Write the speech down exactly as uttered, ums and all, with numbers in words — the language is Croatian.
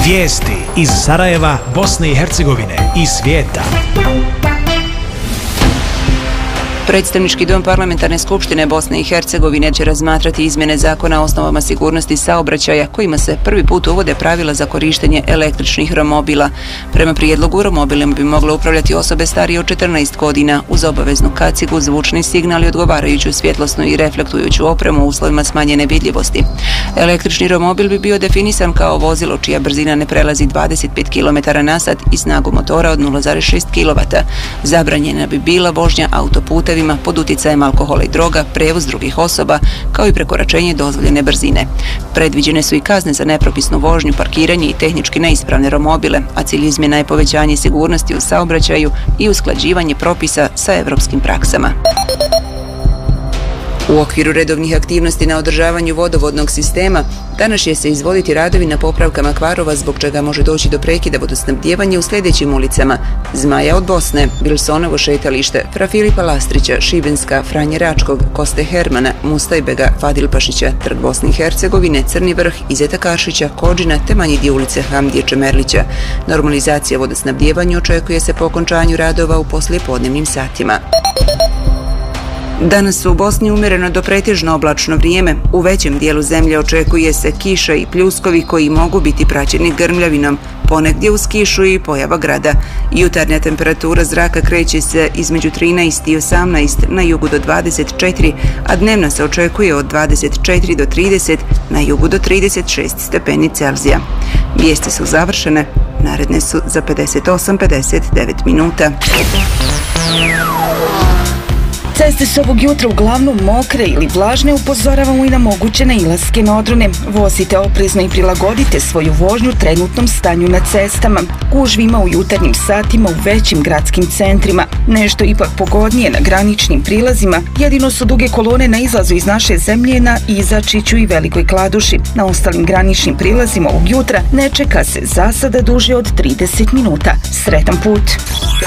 Vijesti iz Sarajeva, Bosne i Hercegovine i svijeta. Predstavnički dom Parlamentarne skupštine Bosne i Hercegovine će razmatrati izmjene zakona o osnovama sigurnosti saobraćaja kojima se prvi put uvode pravila za korištenje električnih romobila. Prema prijedlogu, romobilima bi mogle upravljati osobe starije od četrnaest godina uz obaveznu kacigu, zvučni signal i odgovarajuću svjetlosnu i reflektujuću opremu u uslovima smanjene vidljivosti. Električni romobil bi bio definisan kao vozilo čija brzina ne prelazi dvadeset pet kilometara na sat i snagu motora od nula zarez šest kilovata. Zabranjena bi bila vožnja autoputevima pod utjecajem alkohola i droga, prevoz drugih osoba, kao i prekoračenje dozvoljene brzine. Predviđene su i kazne za nepropisnu vožnju, parkiranje i tehnički neispravne romobile, a cilj izmjena je povećanje sigurnosti u saobraćaju i usklađivanje propisa sa europskim praksama. U okviru redovnih aktivnosti na održavanju vodovodnog sistema danas će se izvoditi radovi na popravkama kvarova zbog čega može doći do prekida vodosnabdijevanja u sljedećim ulicama: Zmaja od Bosne, Bilsonovo šetalište, Fra Filipa Lastrića, Šibenska, Franje Račkog, Koste Hermana, Mustajbega, Fadilpašića, Trg Bosne i Hercegovine, Crni vrh, Izeta Karšića, Kodžina te manji dio ulice Hamdije Čemerlića. Normalizacija vodosnabdijevanja očekuje se po okončanju radova u poslijepodnevnim satima. Danas su u Bosni umjereno do pretežno oblačno vrijeme. U većem dijelu zemlje očekuje se kiša i pljuskovi koji mogu biti praćeni grmljavinom, ponegdje uz kišu i pojava grada. Jutarnja temperatura zraka kreće se između trinaest i osamnaest, na jugu do dvadeset četiri, a dnevna se očekuje od dvadeset četiri do trideset, na jugu do trideset šest stepeni Celzija. Vijesti su završene, naredne su za pedeset osam do pedeset devet minuta. Ceste su ovog jutra uglavnom mokre ili vlažne, upozoravamo i na moguće nailaske na odrone. Vozite oprezno i prilagodite svoju vožnju trenutnom stanju na cestama. Gužvi ima u jutarnjim satima u većim gradskim centrima. Nešto ipak pogodnije na graničnim prilazima, jedino su duge kolone na izlazu iz naše zemlje na Izačiću i Velikoj Kladuši. Na ostalim graničnim prilazima ovog jutra ne čeka se zasada duže od trideset minuta. Sretan put!